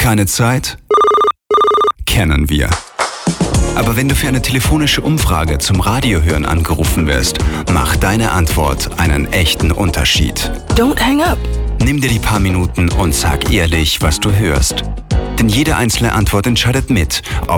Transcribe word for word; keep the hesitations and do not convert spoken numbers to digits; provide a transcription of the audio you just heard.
Keine Zeit? Kennen wir. Aber wenn du für eine telefonische Umfrage zum Radiohören angerufen wirst, macht deine Antwort einen echten Unterschied. Don't hang up. Nimm dir die paar Minuten und sag ehrlich, was du hörst. Denn jede einzelne Antwort entscheidet mit, ob